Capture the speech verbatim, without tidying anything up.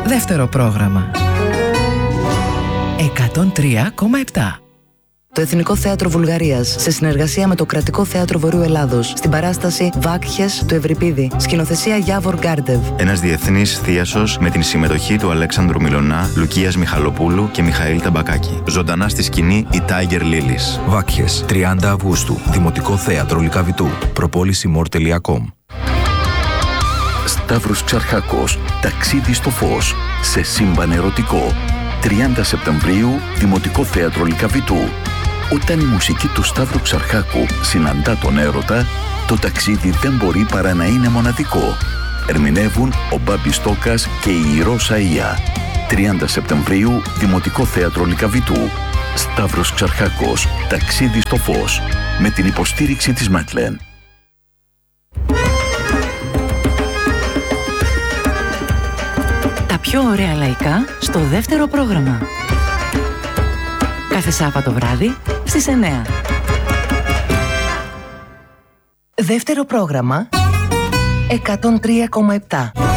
Δεύτερο πρόγραμμα. εκατόν τρία κόμμα επτά. Το Εθνικό Θέατρο Βουλγαρίας, σε συνεργασία με το Κρατικό Θέατρο Βορείου Ελλάδος, στην παράσταση Βάκχες του Ευρυπίδη, σκηνοθεσία Γιάβορ Γκάρντεβ. Ένας διεθνής θίασος με την συμμετοχή του Αλέξανδρου Μιλωνά, Λουκίας Μιχαλοπούλου και Μιχαήλ Ταμπακάκη. Ζωντανά στη σκηνή η Tiger Lilies. Βάκχες, τριάντα Αυγούστου, Δημοτικό Θέατρο Λυκαβητού. προπόληση μορ τελεία κομ. Σταύρος Ξαρχάκος, ταξίδι στο φως, σε σύμπαν ερωτικό. τριάντα Σεπτεμβρίου, Δημοτικό Θέατρο Λυκαβητού. Όταν η μουσική του Σταύρου Ξαρχάκου συναντά τον έρωτα, το ταξίδι δεν μπορεί παρά να είναι μοναδικό. Ερμηνεύουν ο Μπάμπης Τόκας και η Ρώσα Ία. τριάντα Σεπτεμβρίου, Δημοτικό Θέατρο Λυκαβητού. Σταύρος Ξαρχάκος, ταξίδι στο φως, με την υποστήριξη της Μέτλεν. Τα πιο ωραία λαϊκά στο δεύτερο πρόγραμμα. Κάθε Σάββατο βράδυ στις εννιά. Δεύτερο πρόγραμμα εκατόν τρία κόμμα επτά.